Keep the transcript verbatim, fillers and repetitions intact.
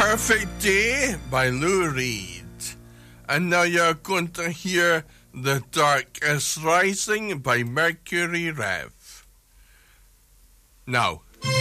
Perfect Day by Lou Reed. And now you're going to hear The Dark is Rising by Mercury Rev. Now.